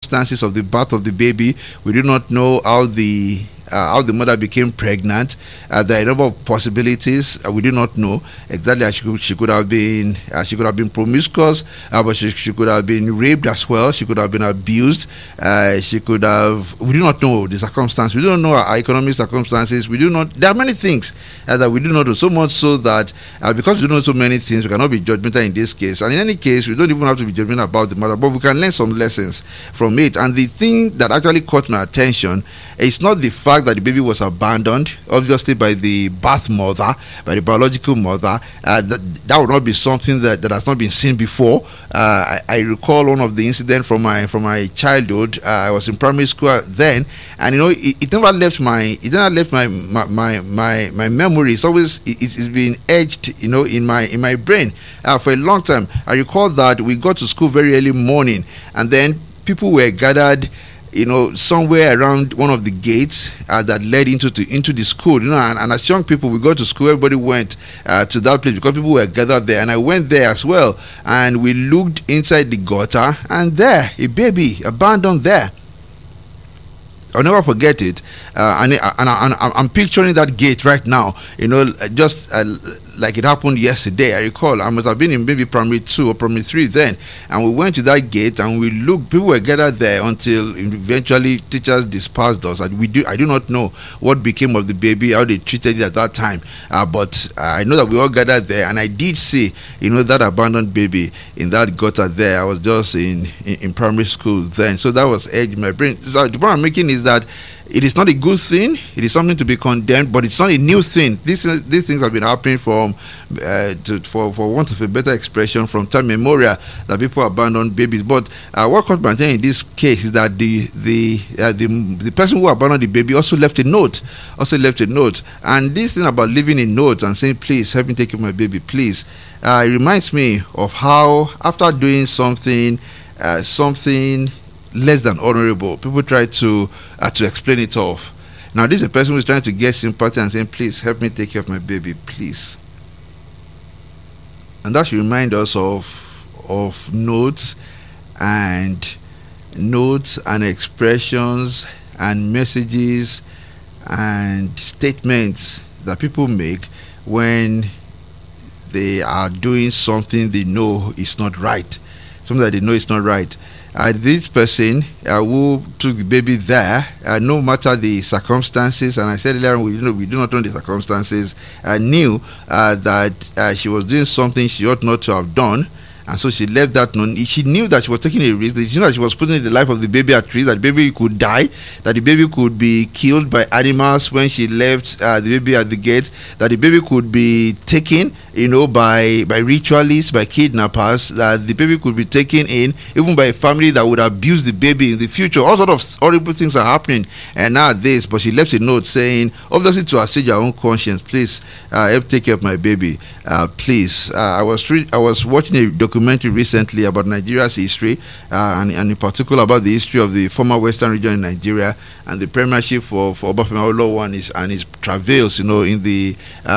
circumstances of the birth of the baby. We do not know how the mother became pregnant. There are a number of possibilities. We do not know exactly how she could have been promiscuous, but she could have been raped as well. She could have been abused. She could have. We do not know the circumstances. We don't know our economic circumstances. We do not. There are many things that we do not know. So much so that because we don't know so many things, we cannot be judgmental in this case. And in any case, we don't even have to be judgmental about the matter, but we can learn some lessons from it. And the thing that actually caught my attention is not the fact that the baby was abandoned, obviously by the birth mother, by the biological mother. That would not be something that has not been seen before. I recall one of the incidents from my childhood. I was in primary school then, and it never left my memory. It's been etched in my brain for a long time. I recall that we got to school very early morning, and then people were gathered somewhere around one of the gates that led into the school, and as young people, we go to school, everybody went to that place because people were gathered there, and I went there as well, and we looked inside the gutter, and there, a baby abandoned there. I'll never forget it, and I'm picturing that gate right now, just like it happened yesterday. I recall I must have been in maybe primary 2 or primary 3 then, and we went to that gate and we looked. People were gathered there until eventually teachers dispersed us. And I do not know what became of the baby, how they treated it at that time, but I know that we all gathered there, and I did see that abandoned baby in that gutter there. I was just in primary school then, so that was edge in my brain. So the point I'm making is that it is not a good thing. It is something to be condemned, but it's not a new thing. These things have been happening for want of a better expression, from time memorial, that people abandon babies. But what caught my attention in this case is that the person who abandoned the baby also left a note. And this thing about leaving a note and saying, "Please help me take care of my baby, please," it reminds me of how after doing something less than honorable, people try to explain it off. Now, this is a person who is trying to get sympathy and saying, "Please help me take care of my baby, please." And that should remind us of notes and expressions and messages and statements that people make when they are doing something they know is not right. Something that they know is not right. This person who took the baby there, no matter the circumstances, and I said earlier on, we do not know the circumstances, knew that she was doing something she ought not to have done, and so she left that known. She knew that she was taking a risk. She knew that she was putting the life of the baby at risk, that the baby could die, that the baby could be killed by animals when she left the baby at the gate, that the baby could be taken by ritualists, by kidnappers, that the baby could be taken in even by a family that would abuse the baby in the future. All sort of horrible things are happening nowadays. But she left a note saying, obviously to assuage her own conscience, "Please help take care of my baby, please." I was watching a documentary recently about Nigeria's history, and in particular about the history of the former Western region in Nigeria and the premiership for Obafemi Awolowo and his travails, in the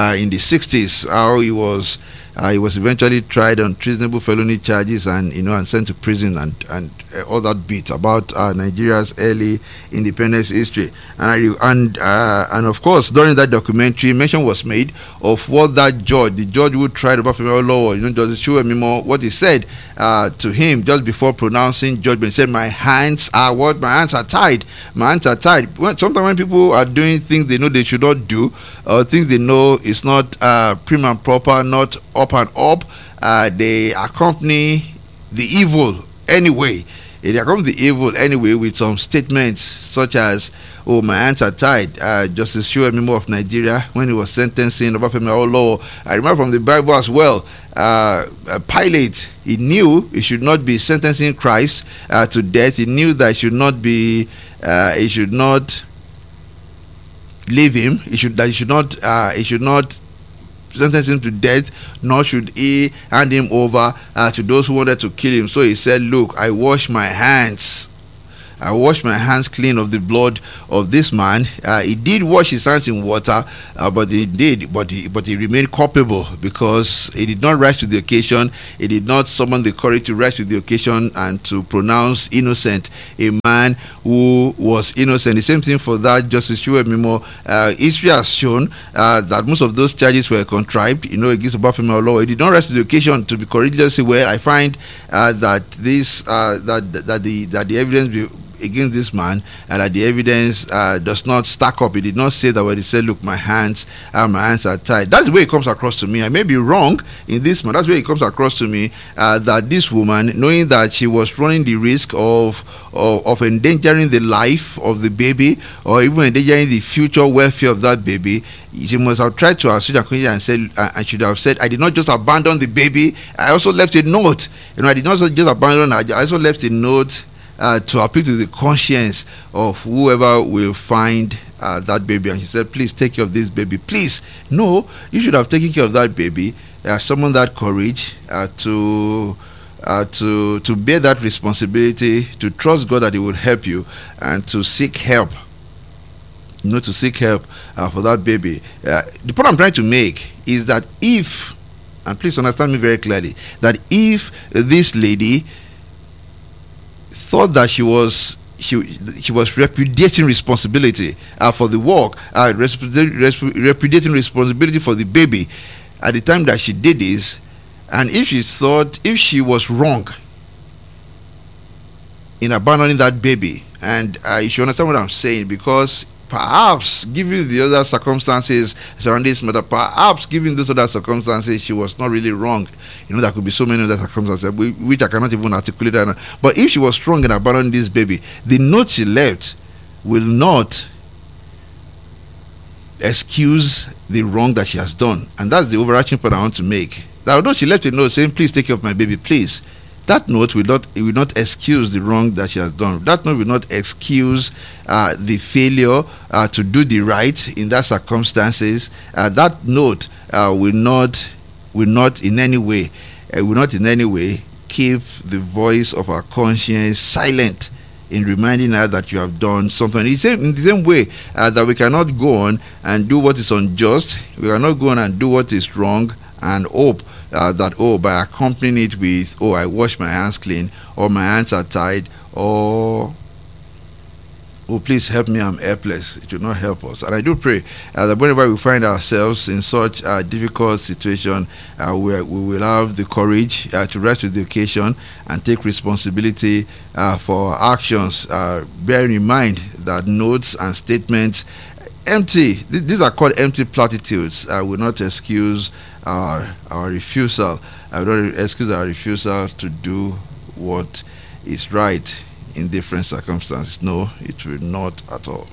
60s. How he was eventually tried on treasonable felony charges and sent to prison and all that bit about Nigeria's early independence history. And of course, during that documentary, mention was made of what the judge who tried Obafemi Awolowo, Justice Chukwuemimo, what he said to him just before pronouncing judgment. He said, "My hands are what? My hands are tied. My hands are tied." Sometimes when people are doing things they know they should not do, or things they know is not prim and proper, not up and up, they accompany the evil anyway. They accompany the evil anyway with some statements such as, "Oh, my hands are tied." Justice Chukwuemimo of Nigeria, when he was sentencing Obafemi Awolowo, I remember from the Bible as well, Pilate, he knew he should not be sentencing Christ to death. He knew that he should not leave him. He should not sentence him to death, nor should he hand him over to those who wanted to kill him. So he said, "Look, I wash my hands I washed my hands clean of the blood of this man. He did wash his hands in water, but he remained culpable because he did not rise to the occasion. He did not summon the courage to rise to the occasion and to pronounce innocent a man who was innocent. The same thing for that Justice Chukwuemimo. History has shown that most of those charges were contrived, against Obafemi Awolowo. He did not rise to the occasion to be courageous. Well, I find that the evidence against this man, and that the evidence does not stack up. He did not say that when he said, "Look, my hands are tied." That's the way it comes across to me. I may be wrong in this man. That's the way it comes across to me, that this woman, knowing that she was running the risk of endangering the life of the baby, or even endangering the future welfare of that baby, she must have tried to assert her conscience and said, and should have said, "I did not just abandon the baby. I also left a note. I did not just abandon her. I also left a note to appeal to the conscience of whoever will find that baby." And she said, "Please take care of this baby. Please." No, you should have taken care of that baby. Summon that courage to bear that responsibility, to trust God that He will help you, and to seek help. To seek help for that baby. The point I'm trying to make is that if, and please understand me very clearly, that if this lady thought that she was repudiating responsibility for the work, repudiating responsibility for the baby at the time that she did this, and if she was wrong in abandoning that baby, and you should understand what I'm saying, because perhaps, given the other circumstances surrounding this matter, perhaps given those other circumstances, she was not really wrong. There could be so many other circumstances which I cannot even articulate right now. But if she was strong in abandoning this baby, the note she left will not excuse the wrong that she has done. And that's the overarching point I want to make. That although she left a note saying, "Please take care of my baby, please," that note will not excuse the wrong that she has done. That note will not excuse the failure to do the right in that circumstances. That note will not in any way keep the voice of our conscience silent in reminding her that you have done something. In the same way that we cannot go on and do what is unjust, we cannot go on and do what is wrong and hope that by accompanying it with, "I wash my hands clean," or "my hands are tied," or "please help me, I'm helpless," it will not help us. And I do pray that whenever we find ourselves in such a difficult situation, we will have the courage to rise to the occasion and take responsibility for our actions, bearing in mind that notes and statements, these are called empty platitudes, will not excuse our refusal. I will not excuse our refusal to do what is right in different circumstances. No, it will not at all.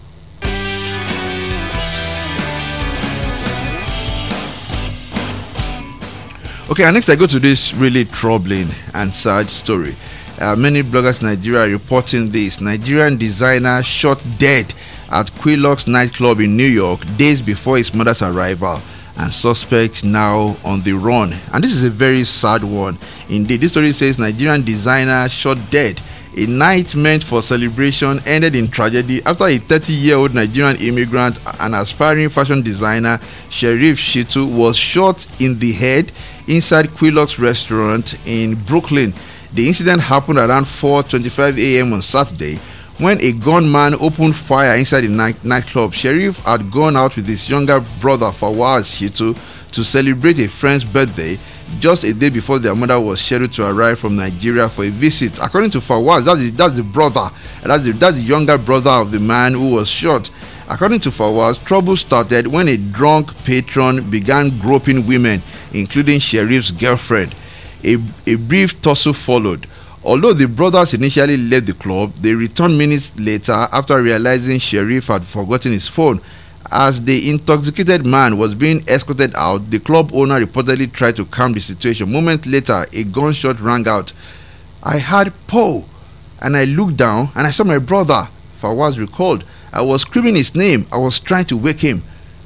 Okay, and next I go to this really troubling and sad story. Many bloggers in Nigeria are reporting this. Nigerian designer shot dead at Quillox nightclub in New York days before his mother's arrival, and suspect now on the run. And this is a very sad one indeed. This story says Nigerian designer shot dead. A night meant for celebration ended in tragedy after a 30-year-old Nigerian immigrant and aspiring fashion designer, Sherif Shitu, was shot in the head inside Quillox restaurant in Brooklyn. The incident happened around 4:25 a.m. on Saturday when a gunman opened fire inside the nightclub. Sherif had gone out with his younger brother Fawaz Shitu to celebrate a friend's birthday just a day before their mother was scheduled to arrive from Nigeria for a visit. According to Fawaz, that's the brother, that's the younger brother of the man who was shot. According to Fawaz, trouble started when a drunk patron began groping women, including Sherif's girlfriend. A brief tussle followed. Although the brothers initially left the club, they returned minutes later after realizing Sherif had forgotten his phone. As the intoxicated man was being escorted out, the club owner reportedly tried to calm the situation. Moments later, a gunshot rang out. "I heard Poe, and I looked down and I saw my brother," Fawaz recalled. "I was screaming his name. I was trying to wake him."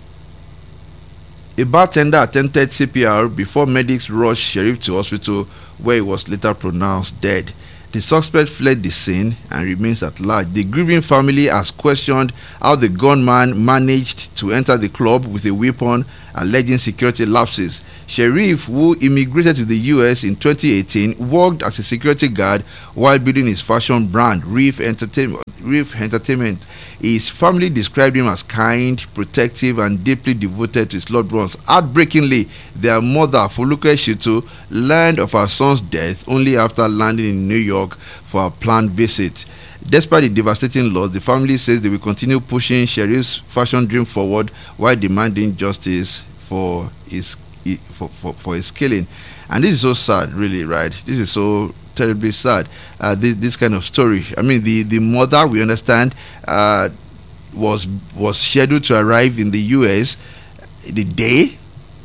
A bartender attempted CPR before medics rushed Sherif to hospital, where he was later pronounced dead. The suspect fled the scene and remains at large. The grieving family has questioned how the gunman managed to enter the club with a weapon, alleging security lapses. Sherif, who immigrated to the US in 2018, worked as a security guard while building his fashion brand, Reef Entertainment. His family described him as kind, protective, and deeply devoted to his loved ones. Heartbreakingly, their mother, Foluke Shitu, learned of her son's death only after landing in New York for a planned visit. Despite the devastating loss, the family says they will continue pushing Sherif's fashion dream forward while demanding justice for his killing. And this is so sad, really, right? This is so terribly sad. This kind of story. I mean, the mother, we understand, was scheduled to arrive in the US the day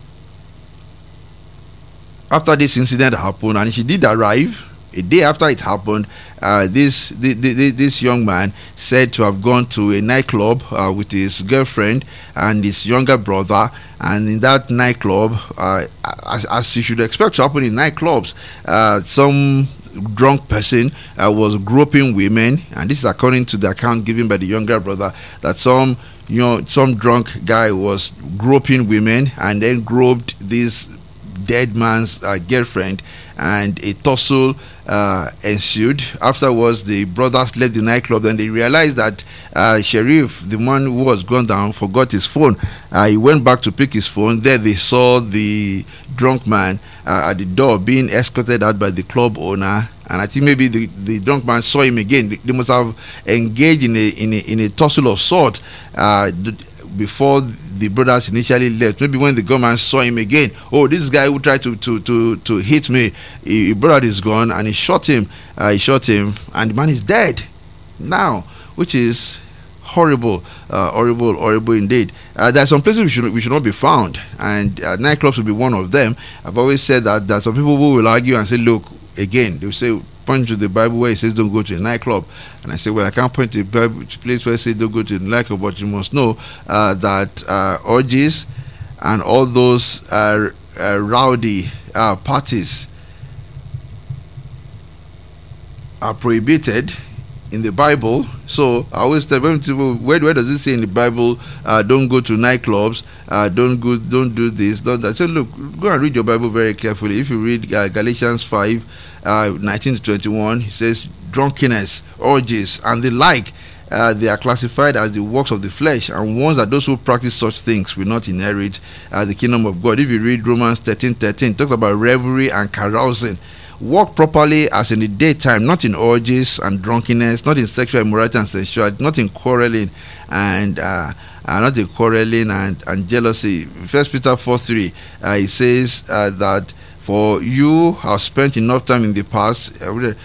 after this incident happened, and she did arrive. A day after it happened, this young man said to have gone to a nightclub with his girlfriend and his younger brother, and in that nightclub, as you should expect to happen in nightclubs, some drunk person was groping women, and this is according to the account given by the younger brother, that some drunk guy was groping women and then groped this dead man's girlfriend, and a tussle ensued. Afterwards, the brothers left the nightclub, and they realized that Sherif, the man who was gone down, forgot his phone. He went back to pick his phone. There they saw the drunk man at the door being escorted out by the club owner, and I think maybe the drunk man saw him again. They must have engaged in a tussle of sorts before the brothers initially left. Maybe when the gunman saw him again, oh, this guy who tried to hit me, he brought his gun and he shot him, and the man is dead now, which is horrible, horrible indeed. There are some places we should not be found, and nightclubs will be one of them. I've always said that there are some people who will argue and say, look, again, they will say, point to the Bible where it says don't go to a nightclub, and I say, well, I can't point to a Bible place where it says don't go to a nightclub, but you must know that orgies and all those rowdy parties are prohibited in the Bible. So I always tell people, where does it say in the Bible don't go to nightclubs, don't do this, don't that? So look, go and read your Bible very carefully. If you read Galatians 5 19 to 21, it says drunkenness, orgies, and the like, they are classified as the works of the flesh, and warns that those who practice such things will not inherit the kingdom of God. If you read Romans 13:13, it talks about revelry and carousing. Walk properly as in the daytime, not in orgies and drunkenness, not in sexual immorality and sensuality, not in quarreling and jealousy. 1 Peter 4:3, it says that for you have spent enough time in the past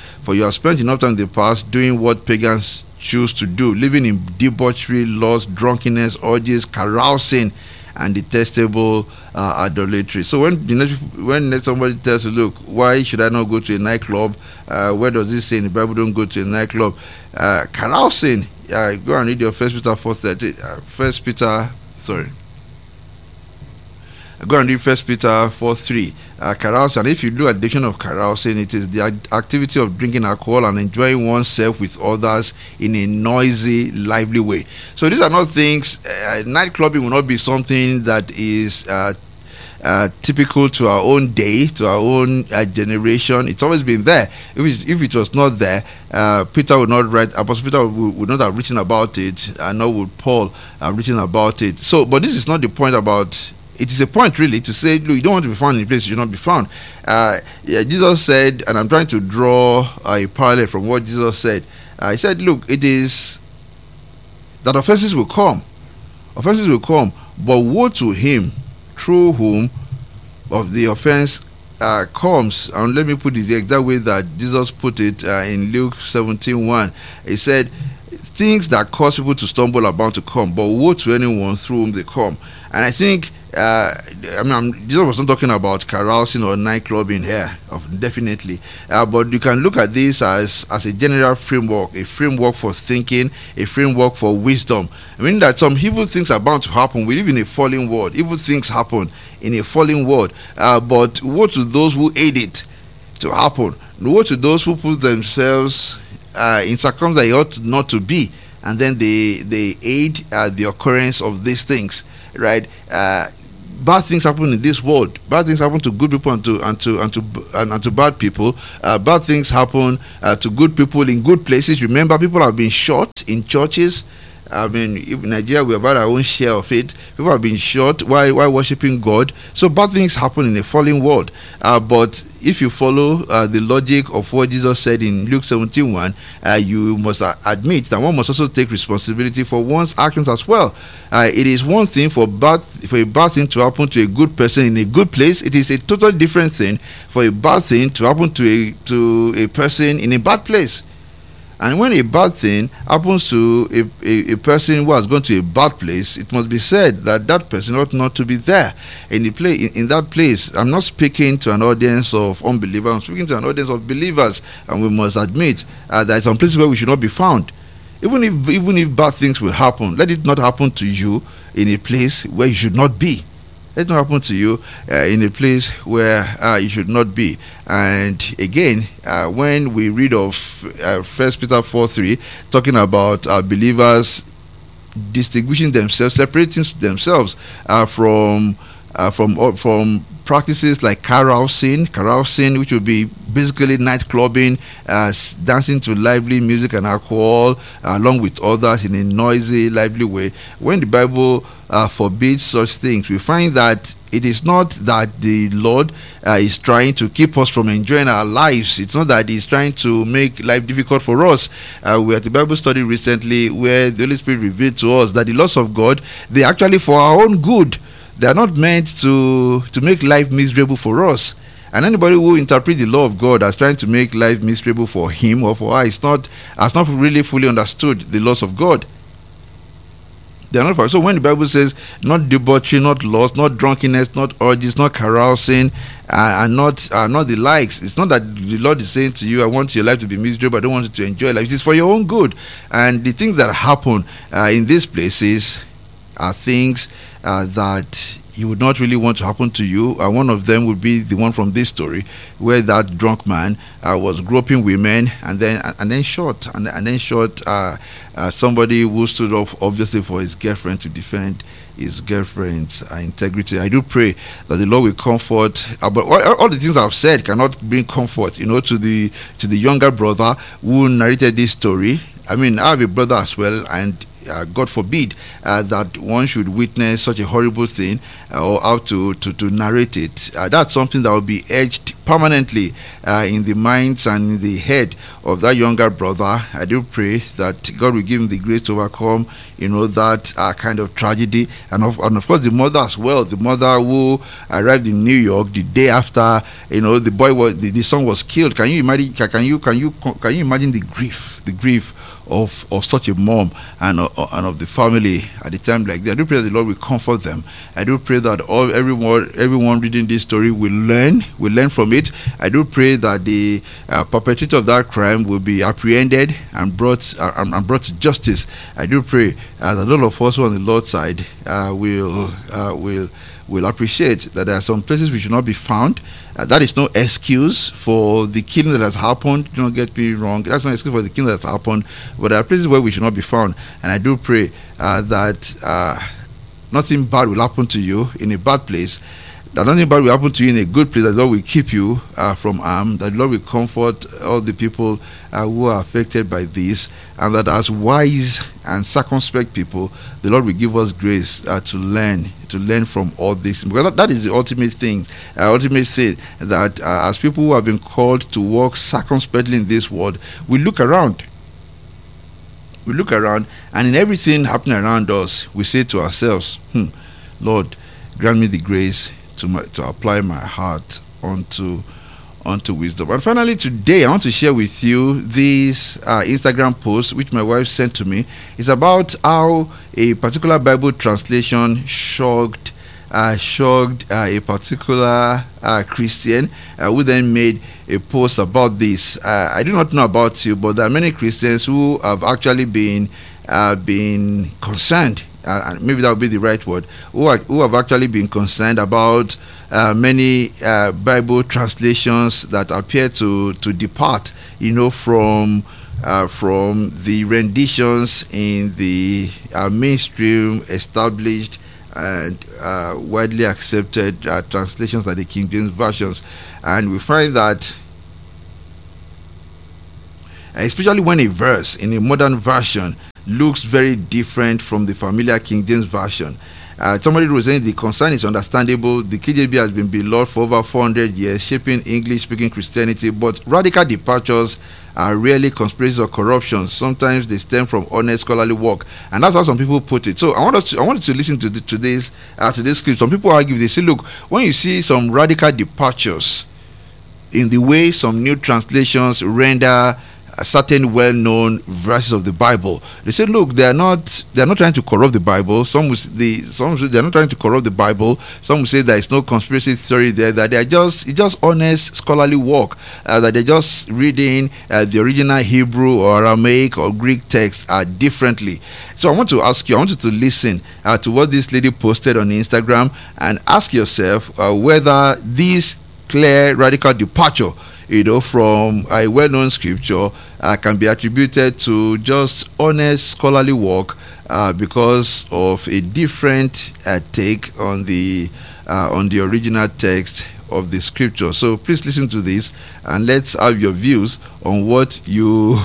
doing what pagans choose to do, living in debauchery, lust, drunkenness, orgies, carousing, and detestable idolatry. So when somebody tells you, look, why should I not go to a nightclub? Where does it say in the Bible don't go to a nightclub? Carousing. Go and read your 1 Peter 4:30. Go and read 1 Peter 4:3. Carousing. And if you do a definition of carousing, it is the activity of drinking alcohol and enjoying oneself with others in a noisy, lively way. So these are not things. Nightclubbing will not be something that is typical to our own day, to our own generation. It's always been there. If it was not there, Peter would not write. Apostle Peter would not have written about it, nor would Paul have written about it. So, but this is not the point about. It is a point really to say, look, you don't want to be found in a place you should not be found. Jesus said, and I'm trying to draw a parallel from what Jesus said. He said, look, it is that offenses will come, but woe to him through whom of the offense comes. And let me put it the exact way that Jesus put it in Luke 17:1. He said, things that cause people to stumble are bound to come, but woe to anyone through whom they come. And I think Jesus was not talking about carousing or nightclubbing here, definitely. But you can look at this as a general framework, a framework for thinking, a framework for wisdom. I mean that some evil things are bound to happen. We live in a fallen world. Evil things happen in a fallen world. But woe to those who aid it, to happen. Woe to those who put themselves in circumstances they ought not to be, and then they aid the occurrence of these things, right? Bad things happen in this world. Bad things happen to good people and to bad people. Bad things happen to good people in good places. Remember, people have been shot in churches. I mean, in Nigeria, we have had our own share of it. People have been shot while worshiping God. So bad things happen in a fallen world. But if you follow the logic of what Jesus said in Luke 17:1, you must admit that one must also take responsibility for one's actions as well. It is one thing for a bad thing to happen to a good person in a good place. It is a totally different thing for a bad thing to happen to a person in a bad place. And when a bad thing happens to a person who has gone to a bad place, it must be said that that person ought not to be there in that place. I'm not speaking to an audience of unbelievers. I'm speaking to an audience of believers, and we must admit that some places where we should not be found. Even if bad things will happen, let it not happen to you in a place where you should not be. Let it not happen to you in a place where you should not be. And again, when we read of 1 Peter 4:3, talking about believers distinguishing themselves, separating themselves from practices like carousing, which would be basically night clubbing, dancing to lively music and alcohol, along with others in a noisy, lively way. When the Bible forbids such things, we find that it is not that the Lord is trying to keep us from enjoying our lives. It's not that He's trying to make life difficult for us. We had a Bible study recently where the Holy Spirit revealed to us that the laws of God, they are actually for our own good. They are not meant to make life miserable for us. And anybody who interprets the law of God as trying to make life miserable for him or for her has not really fully understood the laws of God. They are not for us. So when the Bible says not debauchery, not lust, not drunkenness, not orgies, not carousing, and not the likes, it's not that the Lord is saying to you, I want your life to be miserable, I don't want you to enjoy life. It is for your own good. And the things that happen in these places are things that you would not really want to happen to you. One of them would be the one from this story, where that drunk man was groping women and then shot somebody who stood up obviously for his girlfriend to defend his girlfriend's integrity. I do pray that the Lord will comfort. But all the things I've said cannot bring comfort, to the younger brother who narrated this story. I mean, I have a brother as well, and God forbid that one should witness such a horrible thing or how to narrate it. That's something that will be etched permanently in the minds and in the head of that younger brother. I do pray that God will give him the grace to overcome, that kind of tragedy, and of course the mother as well. The mother who arrived in New York the day after, the son was killed. Can you imagine? Can you imagine the grief of such a mom and of the family at the time like that? I do pray that the Lord will comfort them. I do pray that everyone reading this story will learn from it. I do pray that the perpetrator of that crime will be apprehended and brought to justice. I do pray that all of us who are on the Lord's side will appreciate that there are some places we should not be found. That is no excuse for the killing that has happened. Don't get me wrong. That's no excuse for the killing that has happened. But there are places where we should not be found. And I do pray that nothing bad will happen to you in a bad place. That nothing bad will happen to you in a good place. That the Lord will keep you from harm. That the Lord will comfort all the people who are affected by this. And that as wise and circumspect people, the Lord will give us grace to learn from all this. Because that is the ultimate thing. That as people who have been called to walk circumspectly in this world, we look around. And in everything happening around us, we say to ourselves, Lord, grant me the grace to apply my heart unto wisdom. And finally, today I want to share with you this Instagram post which my wife sent to me. It's about how a particular Bible translation shocked a particular Christian who then made a post about this. I do not know about you, but there are many Christians who have actually been concerned and maybe that would be the right word, who have actually been concerned about many Bible translations that appear to depart, from the renditions in the mainstream established and widely accepted translations like the King James versions. And we find that especially when a verse in a modern version looks very different from the familiar King James version. Somebody was saying the concern is understandable. The KJV has been beloved for over 400 years, shaping English-speaking Christianity, but radical departures are rarely conspiracies or corruption. Sometimes they stem from honest scholarly work, and that's how some people put it. So I want you to listen to this script. Some people argue, they say, look, when you see some radical departures in the way some new translations render certain well-known verses of the Bible, they say, look, they are not trying to corrupt the Bible. Some will say they are not trying to corrupt the Bible. Some will say there is no conspiracy theory there, that they are just honest scholarly work, that they're just reading the original Hebrew or Aramaic or Greek text differently. So I want you to listen to what this lady posted on Instagram and ask yourself whether this clear radical departure from a well-known scripture can be attributed to just honest scholarly work because of a different take on the original text of the scripture. So please listen to this and let's have your views on what you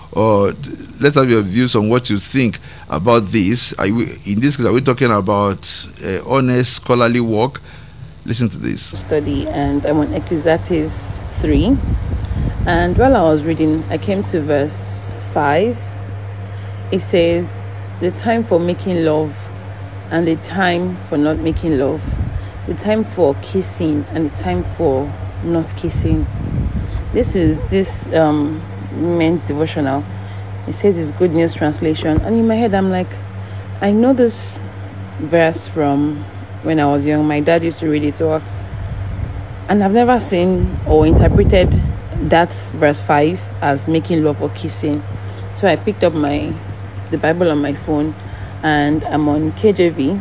think about this. In this case, are we talking about honest scholarly work? Listen to this. Study, and I'm on Ecclesiastes 3, and while I was reading, I came to verse 5. It says, the time for making love and the time for not making love, the time for kissing and the time for not kissing. This men's devotional. It says it's Good News Translation, and in my head I'm like, I know this verse from when I was young. My dad used to read it to us, and I've never seen or interpreted that verse 5 as making love or kissing. So I picked up the Bible on my phone, and I'm on KJV,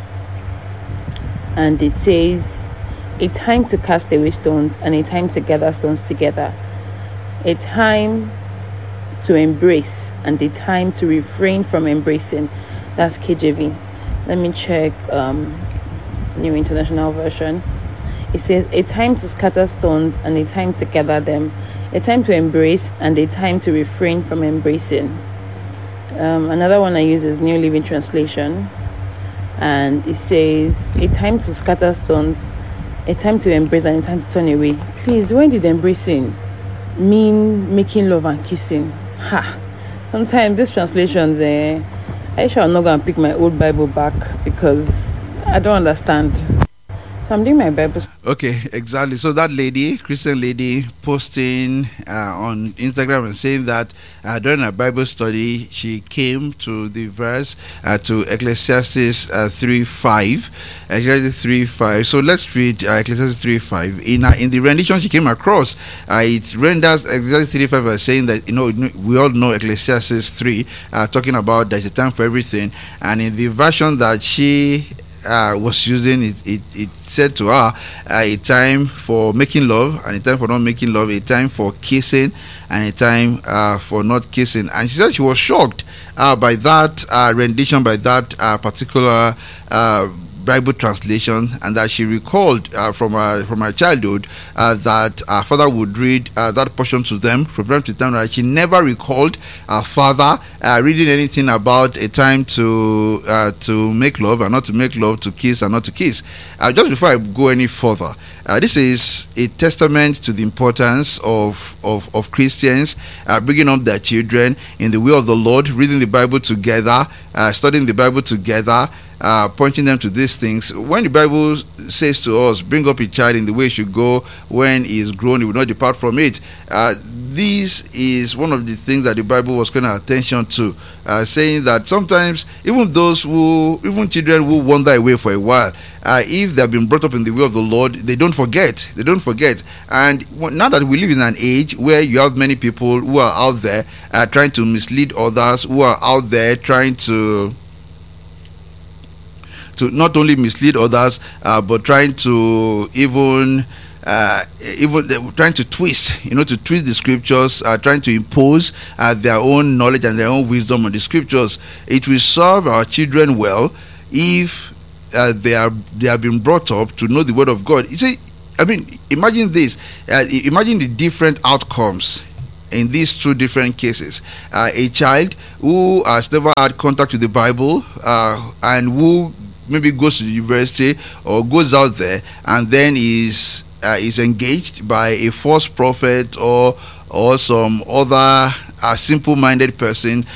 and it says, a time to cast away stones and a time to gather stones together, a time to embrace and a time to refrain from embracing. That's KJV. Let me check New International Version. It says, a time to scatter stones and a time to gather them, a time to embrace and a time to refrain from embracing. Another one I use is New Living Translation, and it says, a time to scatter stones, a time to embrace and a time to turn away. Please, when did embracing mean making love and kissing? Sometimes these translations, I shall not go and pick my old Bible back because I don't understand. So I'm doing my Bible. Okay, exactly. So that lady, Christian lady, posting on Instagram and saying that during a Bible study, she came to the verse to Ecclesiastes 3:5. Ecclesiastes 3:5. So let's read Ecclesiastes 3:5. In the rendition she came across, it renders Ecclesiastes 3:5 as saying that we all know Ecclesiastes 3 talking about there's a time for everything, and in the version that she was using, it said to her a time for making love and a time for not making love, a time for kissing and a time for not kissing. And she said she was shocked by that rendition, by that particular Bible translation, and that she recalled from her childhood that her father would read that portion to them from time to time. That she never recalled her father reading anything about a time to make love and not to make love, to kiss and not to kiss. Just before I go any further, this is a testament to the importance of Christians bringing up their children in the way of the Lord, reading the Bible together, studying the Bible together, pointing them to these things. When the Bible says to us, bring up a child in the way he should go, when he is grown he will not depart from it, this is one of the things that the Bible was calling attention to, saying that sometimes even children who wander away for a while, if they have been brought up in the way of the Lord, they don't forget. And now that we live in an age where you have many people who are out there trying to mislead others, who are out there trying to not only mislead others, but trying to even trying to twist, to twist the scriptures, trying to impose their own knowledge and their own wisdom on the scriptures. It will serve our children well if they have been brought up to know the word of God. You see, imagine this. Imagine the different outcomes in these two different cases. A child who has never had contact with the Bible and who maybe goes to the university or goes out there and then is engaged by a false prophet or some other simple-minded person,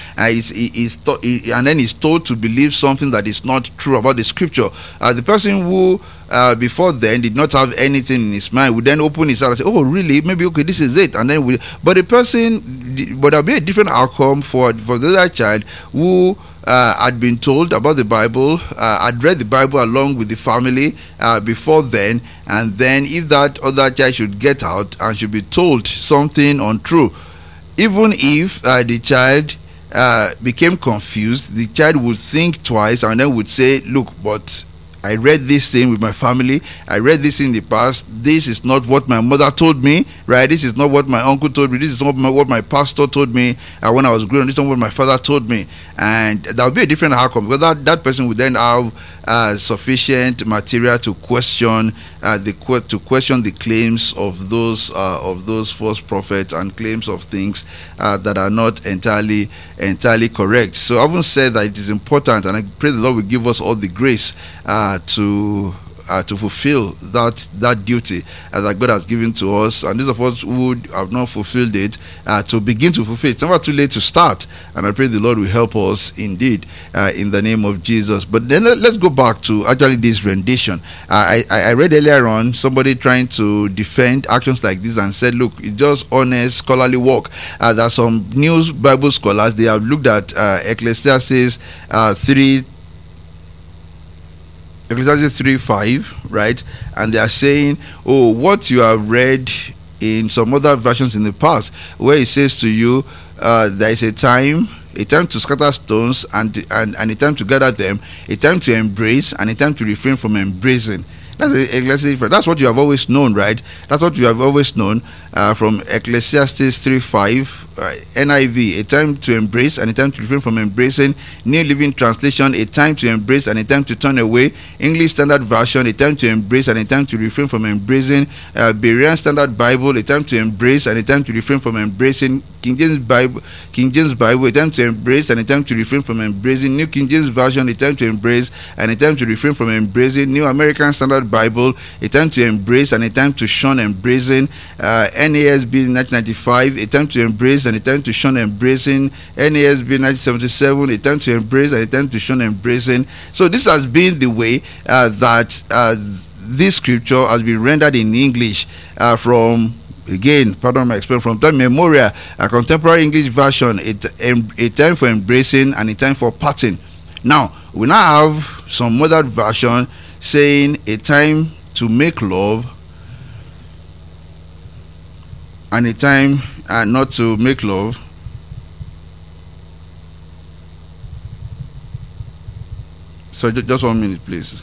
and then is told to believe something that is not true about the scripture. The person who before then did not have anything in his mind would then open his heart and say, "Oh, really? Maybe okay, this is it." And then but there'll be a different outcome for the other child who had been told about the Bible, had read the Bible along with the family before then, and then if that other child should get out and should be told something untrue, even if the child became confused, the child would think twice and then would say, "Look, but I read this thing with my family. I read this in the past. This is not what my mother told me, right? This is not what my uncle told me. This is not what my pastor told me when I was growing up. This is not what my father told me." And that would be a different outcome, because that person would then have sufficient material to question the claims of those false prophets and claims of things that are not entirely correct. So I haven't said that it is important, and I pray the Lord will give us all the grace to fulfill that duty that God has given to us, and those of us who have not fulfilled it, to begin to fulfill it. It's never too late to start, and I pray the Lord will help us indeed in the name of Jesus. But then let's go back to actually this rendition. I read earlier on somebody trying to defend actions like this and said, look, it's just honest scholarly work. There are some new Bible scholars, they have looked at Ecclesiastes 3:5, right? And they are saying, oh, what you have read in some other versions in the past, where it says to you, there is a time to scatter stones and a time to gather them, a time to embrace and a time to refrain from embracing. That's what you have always known, right? That's what you have always known from Ecclesiastes 3:5, NIV, a time to embrace and a time to refrain from embracing. New Living Translation, a time to embrace and a time to turn away. English Standard Version, a time to embrace and a time to refrain from embracing. Berean Standard Bible, a time to embrace and a time to refrain from embracing. King James Bible, a time to embrace and a time to refrain from embracing. New King James Version, a time to embrace and a time to refrain from embracing. New American Standard Bible, a time to embrace and a time to shun embracing. NASB 1995, a time to embrace and a time to shun embracing. NASB 1977, a time to embrace and a time to shun embracing. So this has been the way that this scripture has been rendered in English from, again, pardon my expression, from time memorial. A contemporary English version, a time for embracing and a time for parting. Now we now have some modern version saying a time to make love and a time not to make love. So just 1 minute, please.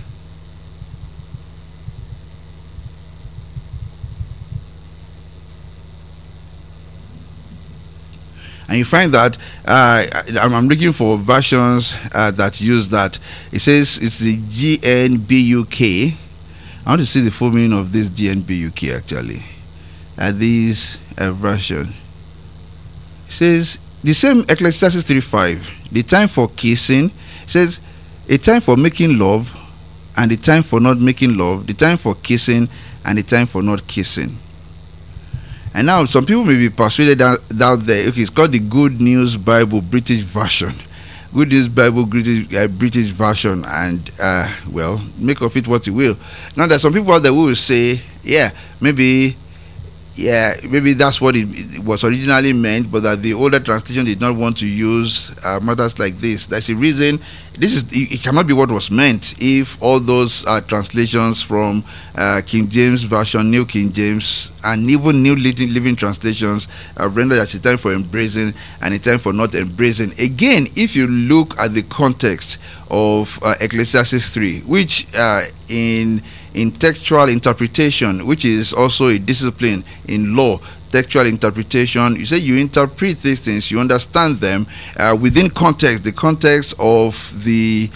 And you find that I'm looking for versions that use that. It says it's the GNBUK. I want to see the full meaning of this GNBUK actually. This version. It says the same Ecclesiastes 3:5. The time for kissing. It says a time for making love and a time for not making love. The time for kissing and the time for not kissing. And now some people may be persuaded out there, okay, it's called the Good News Bible British Version. Good News Bible British Version, and well, make of it what you will. Now there's some people out there who will say, maybe that's what it was originally meant, but that the older translation did not want to use matters like this. That's the reason it cannot be what was meant if all those translations from King James Version, New King James, and even New Living Translations rendered as a time for embracing and a time for not embracing. Again, if you look at the context of Ecclesiastes 3, which in textual interpretation, which is also a discipline in law, textual interpretation, you say you interpret these things, you understand them within context, the context of the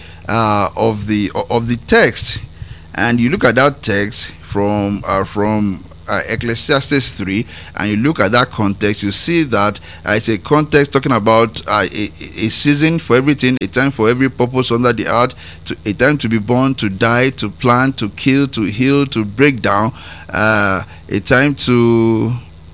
text, and you look at that text from Ecclesiastes 3, and you look at that context, you see that it's a context talking about a season for everything, a time for every purpose under the earth, a time to be born, to die, to plant, to kill, to heal, to break down, a time to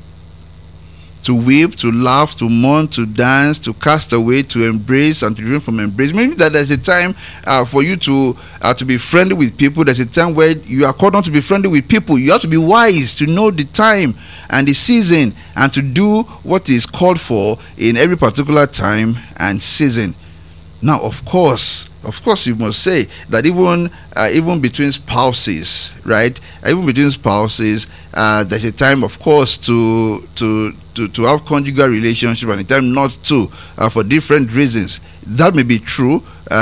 weep, to laugh, to mourn, to dance, to cast away, to embrace, and to refrain from embrace. Meaning that there's a time for you to be friendly with people. There's a time where you are called not to be friendly with people. You have to be wise to know the time and the season, and to do what is called for in every particular time and season. Now, of course, you must say that even between spouses, right? Even between spouses, there's a time, of course, to have conjugal relationship, and a time not to, for different reasons. That may be true.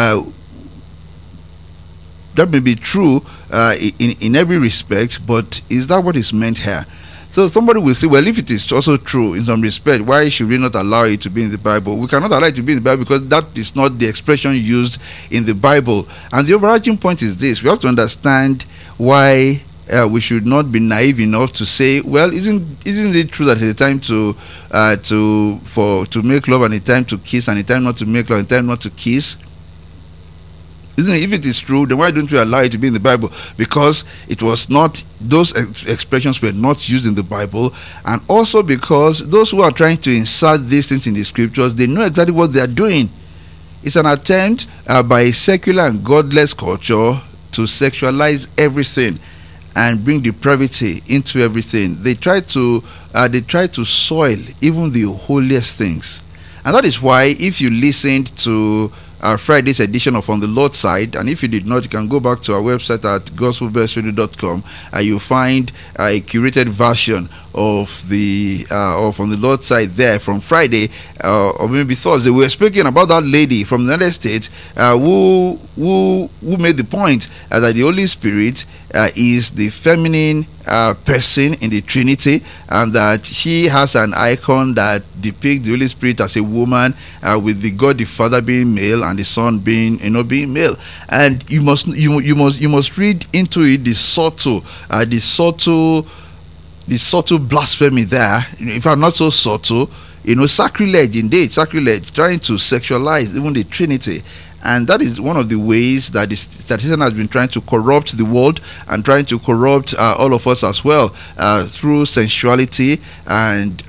That may be true in every respect, but is that what is meant here? So somebody will say, well, if it is also true in some respect, why should we not allow it to be in the Bible? We cannot allow it to be in the Bible because that is not the expression used in the Bible. And the overarching point is this: we have to understand why we should not be naive enough to say, well, isn't it true that it's a time to make love, and a time to kiss, and a time not to make love, and a time not to kiss? Isn't it? If it is true, then why don't we allow it to be in the Bible? Because it was not, those expressions were not used in the Bible, and also because those who are trying to insert these things in the scriptures, they know exactly what they are doing. It's an attempt by a secular and godless culture to sexualize everything and bring depravity into everything. They try to soil even the holiest things, and that is why if you listened to Friday's edition of On the Lord's Side, and if you did not, you can go back to our website at gospelbeltradio.com, and you'll find a curated version of the On the Lord's Side there from Friday, or maybe Thursday. We were speaking about that lady from the United States who made the point that the Holy Spirit is the feminine person in the Trinity, and that she has an icon that depicts the Holy Spirit as a woman, with the God the Father being male and the Son being male. And you must read into it the subtle blasphemy there. If I'm not so subtle, sacrilege, trying to sexualize even the Trinity. And that is one of the ways that Satan has been trying to corrupt the world, and trying to corrupt all of us as well, through sensuality and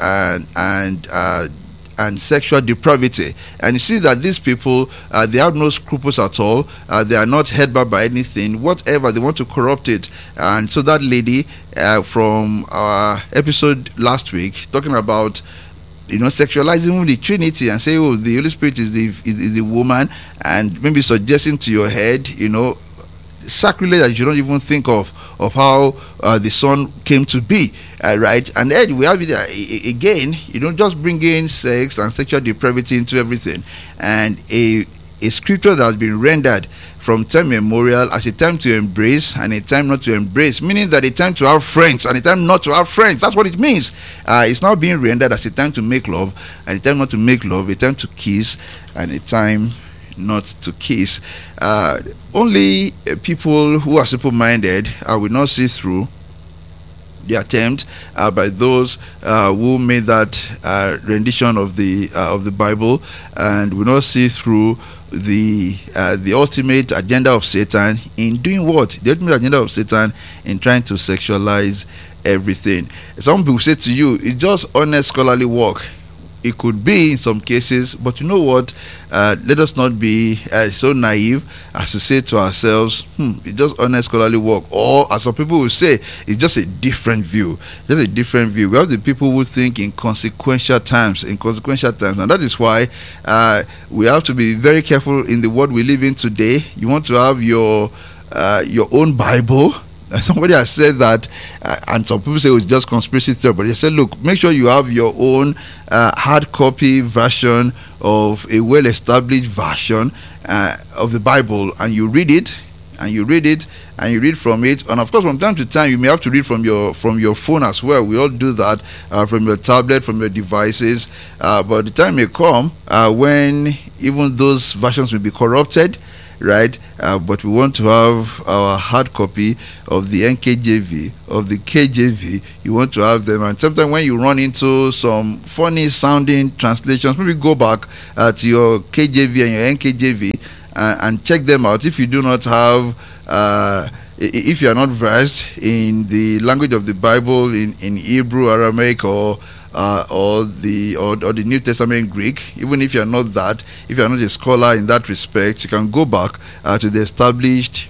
sexual depravity. And you see that these people, they have no scruples at all. They are not held back by anything. Whatever, they want to corrupt it. And so that lady from our episode last week, talking about sexualizing the Trinity, and say, oh, the Holy Spirit is the woman, and maybe suggesting to your head, sacrilege that you don't even think of how the Son came to be, right? And then we have it again, just bringing sex and sexual depravity into everything, and a scripture that has been rendered from time immemorial as a time to embrace and a time not to embrace, meaning that a time to have friends and a time not to have friends. That's what it means. It's now being rendered as a time to make love and a time not to make love, a time to kiss and a time not to kiss. Only people who are simple-minded will not see through the attempt by those who made that rendition of the Bible, and will not see through the ultimate agenda of Satan in doing what? The ultimate agenda of Satan in trying to sexualize everything. Some people say to you, it's just honest scholarly work. it could be in some cases, but you know what? Let us not be so naive as to say to ourselves, it's just honest scholarly work, or as some people will say, it's just a different view. Just a different view. We have the people who think in consequential terms, and that is why we have to be very careful in the world we live in today. You want to have your own Bible. Somebody has said that, and some people say it's just conspiracy theory, but they said, look, make sure you have your own hard copy version of a well-established version of the Bible, and you read it, and you read from it. And of course, from time to time, you may have to read from your phone as well. We all do that, from your tablet, from your devices. But the time may come when even those versions will be corrupted, right? But we want to have our hard copy of the NKJV, of the KJV. You want to have them, and sometimes when you run into some funny sounding translations, maybe go back to your KJV and your NKJV and check them out. If you do not have if you are not versed in the language of the Bible in Hebrew, Aramaic, or the New Testament Greek, even if you are not that, if you are not a scholar in that respect, you can go back to the established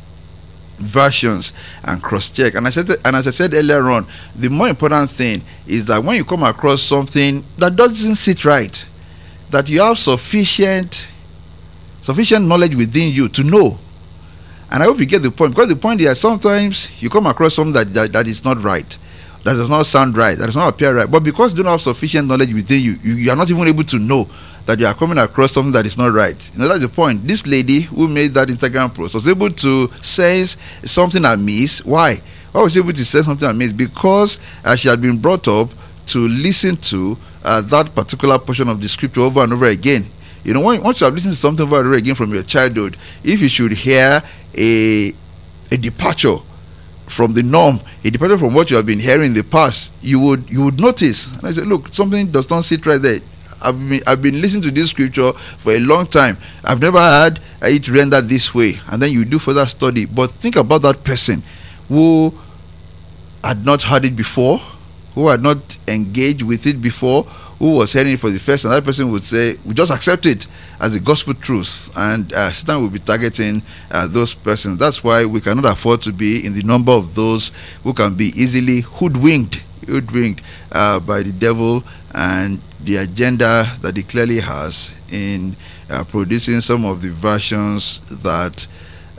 versions and cross-check. And as I said earlier on, the more important thing is that when you come across something that doesn't sit right, that you have sufficient knowledge within you to know. And I hope you get the point, because the point is sometimes you come across something that is not right, that does not sound right, that does not appear right, but because you don't have sufficient knowledge within you, you are not even able to know that you are coming across something that is not right. You know, that's the point. This lady who made that Instagram post was able to sense something amiss. Why was she able to sense something amiss? Because she had been brought up to listen to that particular portion of the scripture over and over again. You know, once you have listened to something over and over again from your childhood, if you should hear a departure from the norm, a departure from what you have been hearing in the past, you would notice. And I said, look, something does not sit right there. I've been listening to this scripture for a long time. I've never heard it rendered this way. And then you do further study. But think about that person who had not heard it before, who had not engaged with it before, who was hearing it for the first time. That person would say, we just accept it as the gospel truth, and Satan will be targeting those persons. That's why we cannot afford to be in the number of those who can be easily hoodwinked by the devil and the agenda that he clearly has in producing some of the versions that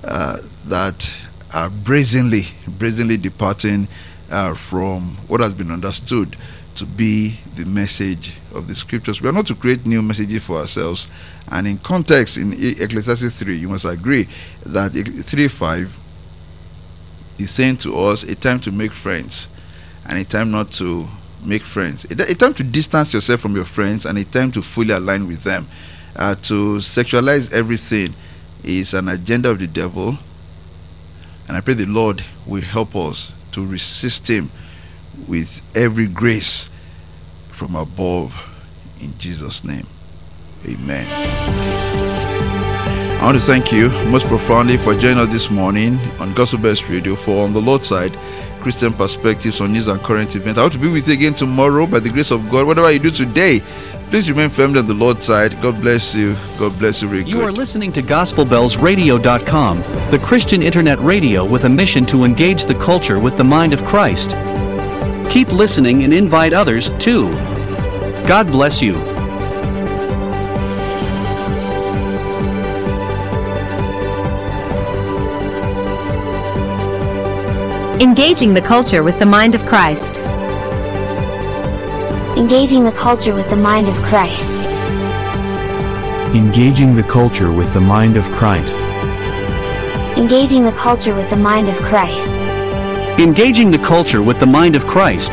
are brazenly departing from what has been understood to be the message of the scriptures. We are not to create new messages for ourselves. And in context, in Ecclesiastes 3, you must agree that 3:5 is saying to us a time to make friends and a time not to make friends. A time to distance yourself from your friends and a time to fully align with them. To sexualize everything is an agenda of the devil. And I pray the Lord will help us to resist him with every grace from above, in Jesus' name. Amen. I want to thank you most profoundly for joining us this morning on Gospel Best Radio for On the Lord's Side, Christian Perspectives on News and Current Events. I hope to be with you again tomorrow by the grace of God. Whatever you do today, please remain firmly on the Lord's side. God bless you. God bless you. You are listening to GospelBellsRadio.com, the Christian internet radio with a mission to engage the culture with the mind of Christ. Keep listening and invite others too. God bless you. Engaging the culture with the mind of Christ. Engaging the culture with the mind of Christ. Engaging the culture with the mind of Christ. Engaging the culture with the mind of Christ. Engaging the culture with the mind of Christ.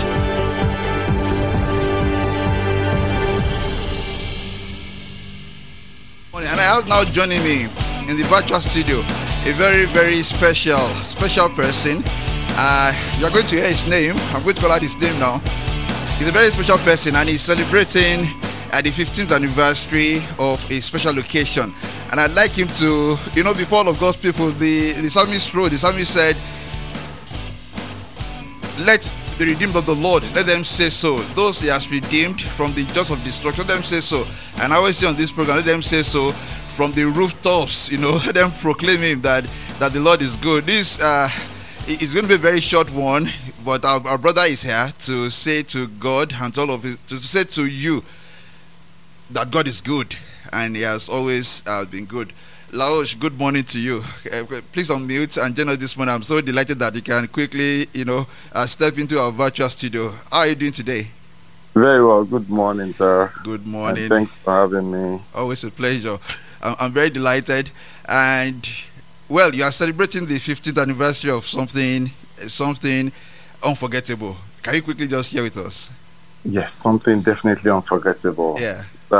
And I have now joining me in the virtual studio a very, very special person. You're going to hear his name. I'm going to call out his name now. He's a very special person, and he's celebrating the 15th anniversary of a special occasion. And I'd like him to, before all of God's people, the psalmist wrote, the psalmist said, let the redeemed of the Lord, let them say so. Those He has redeemed from the jaws of destruction, let them say so. And I always say on this program, let them say so from the rooftops. Let them proclaim Him that the Lord is good. This is going to be a very short one, but our brother is here to say to God and to all of His, to say to you that God is good, and He has always been good. Laosh, good morning to you. Please unmute and join us this morning. I'm so delighted that you can quickly, step into our virtual studio. How are you doing today? Very well. Good morning, sir. Good morning. And thanks for having me. Always a pleasure. I'm very delighted. And, well, you are celebrating the 15th anniversary of something unforgettable. Can you quickly just share with us? Yes, something definitely unforgettable. Yeah.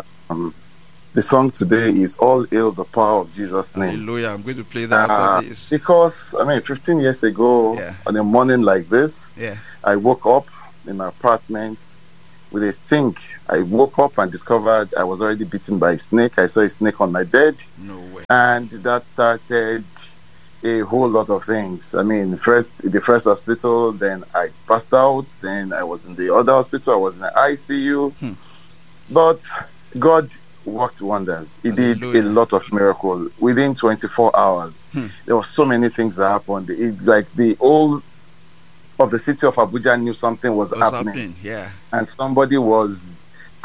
The song today is All Hail the Power of Jesus' Name. Hallelujah. I'm going to play that after this. Because, 15 years ago, on a morning like this, I woke up in my apartment with a stink. I woke up and discovered I was already bitten by a snake. I saw a snake on my bed. No way. And that started a whole lot of things. The first hospital, then I passed out, then I was in the other hospital, I was in the ICU. But God worked wonders. He did a lot of miracles within 24 hours. There were so many things that happened. The whole of the city of Abuja knew something was happening. Yeah. And somebody was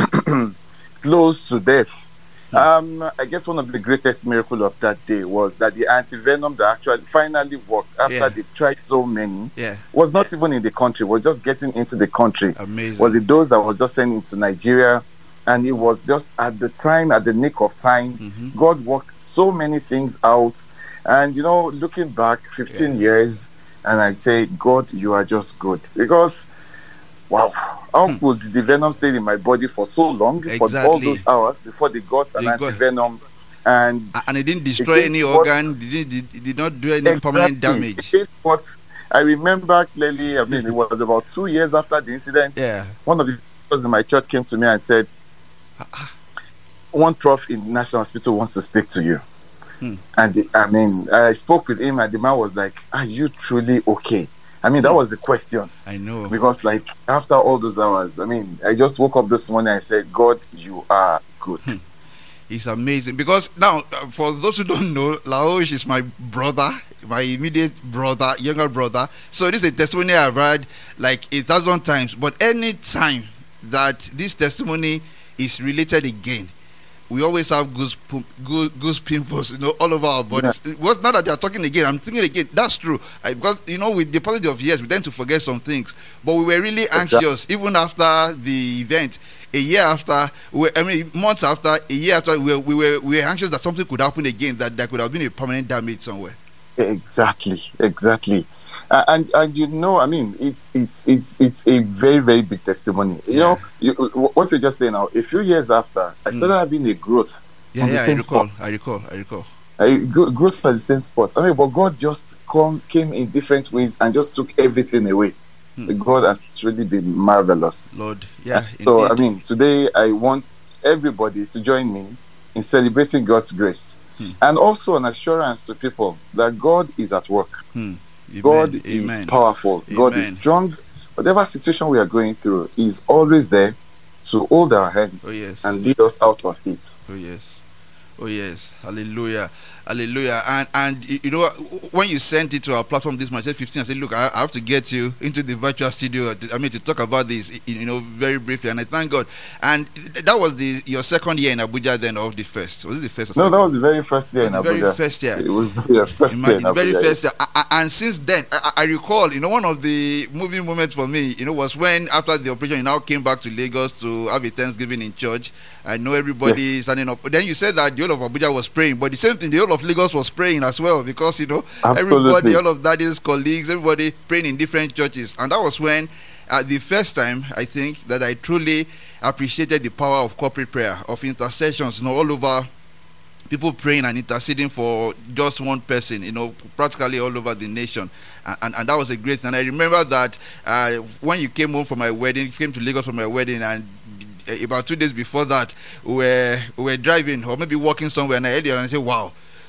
close to death. I guess one of the greatest miracles of that day was that the anti-venom that actually finally worked after they tried so many was not even in the country, was just getting into the country. Amazing. Was it those that was just sent into Nigeria? And it was just at the nick of time. God worked so many things out. And, looking back 15 years, and I say, God, you are just good. Because, wow, how could the venom stay in my body for so long, for all those hours before they got an anti-venom? And it didn't destroy any organ, it did not do any permanent damage. But I remember clearly, it was about 2 years after the incident. One of the people in my church came to me and said, one prof in National Hospital wants to speak to you. And I spoke with him, and the man was like, are you truly okay? That was the question. I know. Because after all those hours, I just woke up this morning and I said, God, you are good. It's amazing. Because now, for those who don't know, Laosh is my brother, my immediate brother, younger brother. So this is a testimony I've heard 1,000 times. But any time that this testimony is related again, we always have goose pimples, all over our bodies. Now that they are talking again, I'm thinking again, that's true. Because, with the passage of years, we tend to forget some things. But we were really anxious, even after the event. A year after, months after, a year after, we were anxious that something could happen again, that there could have been a permanent damage somewhere. Exactly. And it's a very, very big testimony. What you just say now, a few years after, I started having a growth. I recall. Growth for the same spot. But God just came in different ways and just took everything away. God has really been marvelous. Lord, So, today I want everybody to join me in celebrating God's grace. And also an assurance to people that God is at work. God is powerful. God is strong. Whatever situation we are going through, He is always there to hold our hands and lead us out of it. Oh yes. Hallelujah. And when you sent it to our platform this March 15, I said, look, I have to get you into the virtual studio to talk about this very briefly. And I thank God. And that was your second year in Abuja then, or the first? Was it the first? No, that was the very first year in Abuja. Very first year. It was the first year in Abuja. Very first year. And since then, I recall, one of the moving moments for me, was when after the operation, you now came back to Lagos to have a Thanksgiving in church. I know everybody standing up. But then you said that the whole of Abuja was praying, but the same thing, the whole of Lagos was praying as well, because everybody, all of Daddy's colleagues, everybody praying in different churches. And that was when the first time, I think, that I truly appreciated the power of corporate prayer, of intercessions, all over, people praying and interceding for just one person, practically all over the nation. And that was a great thing. And I remember that when you came home from my wedding, you came to Lagos for my wedding, and about 2 days before that, we were driving or maybe walking somewhere, and I heard you and I said, wow,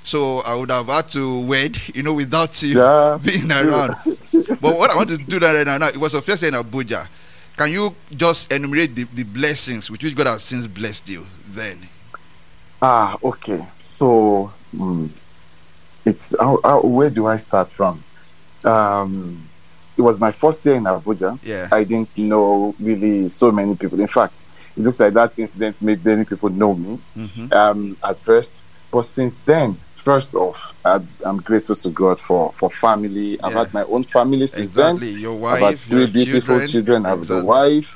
so I would have had to wed, without you Yeah. being around. But what I want to do that right now, it was a first year in Abuja. Can you just enumerate the blessings with which God has since blessed you then? Okay. So it's where do I start from? It was my first year in Abuja. Yeah. I didn't know really so many people. In fact, it looks like that incident made many people know me at first. But since then, first off, I'm grateful to God for family. I've had my own family since then. Your wife, I've had 3 beautiful children. I have a wife.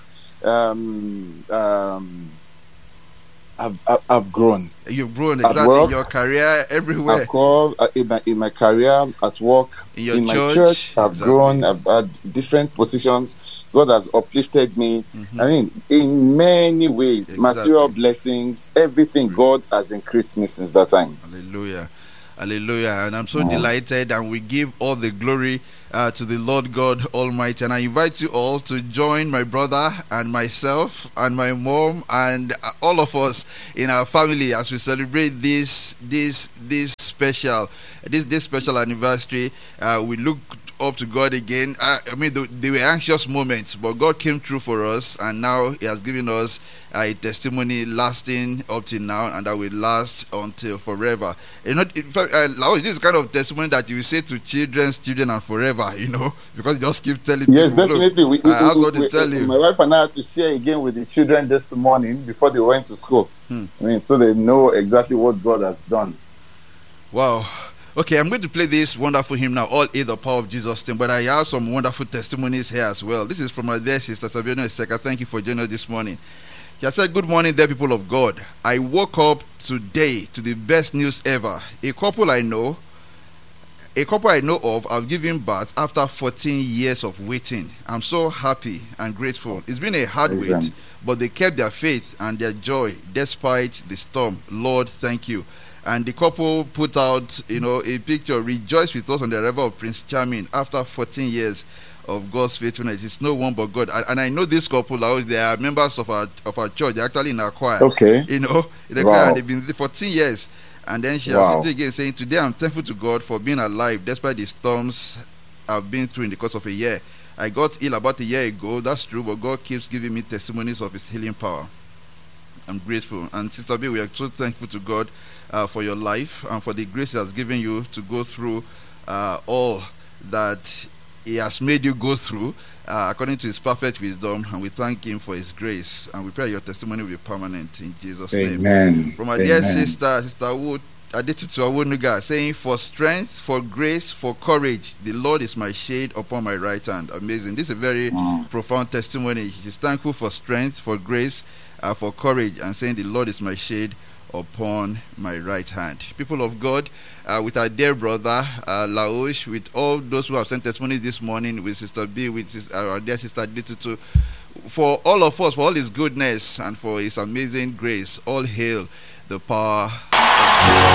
I've grown. You've grown At exactly work, in your career, everywhere. I've grown in my career, at work, in my church. I've grown. I've had different positions. God has uplifted me. I mean, in many ways, material blessings, everything. God has increased me since that time. Hallelujah. Hallelujah. And I'm so delighted, and we give all the glory to the Lord God Almighty. And I invite you all to join my brother and myself and my mom and all of us in our family as we celebrate this special anniversary. We look up to God again. I mean, they were anxious moments, but God came through for us, and now He has given us a testimony lasting up till now, and that will last until forever. In fact, this is kind of testimony that you will say to children and forever, because you just keep telling yes, people. Yes, definitely. I have something to tell you. My wife and I had to share again with the children this morning before they went to school. I mean, so they know exactly what God has done. Wow. Okay, I'm going to play this wonderful hymn now, All Hail the Power of Jesus' Name, but I have some wonderful testimonies here as well. This is from my dear sister, Sabiano Eseka. Thank you for joining us this morning. She has said, good morning, dear people of God. I woke up today to the best news ever. A couple I know of have given birth after 14 years of waiting. I'm so happy and grateful. It's been a hard wait, but they kept their faith and their joy despite the storm. Lord, thank you. And the couple put out, a picture, rejoice with us on the arrival of Prince Charming after 14 years of God's faithfulness. It's no one but God. And I know this couple, they are members of our church. They're actually in our choir. Okay. In the choir, and they've been there for 14 years. And then she has something again saying, today I'm thankful to God for being alive despite the storms I've been through in the course of a year. I got ill about a year ago, that's true, but God keeps giving me testimonies of His healing power. I'm grateful. And Sister B, we are so thankful to God for your life and for the grace He has given you to go through all that He has made you go through according to His perfect wisdom, and we thank Him for His grace, and we pray your testimony will be permanent in Jesus' name. From our dear sister Wood Adetutu Awonuga, saying, for strength, for grace, for courage, the Lord is my shade upon my right hand. Amazing. This is a very profound testimony. She's thankful for strength, for grace, for courage, and saying the Lord is my shade upon my right hand. People of God, with our dear brother Laosh, with all those who have sent testimonies this morning, with Sister B, with our dear sister Adetutu, for all of us, for all His goodness and for His amazing grace, all hail the power of God.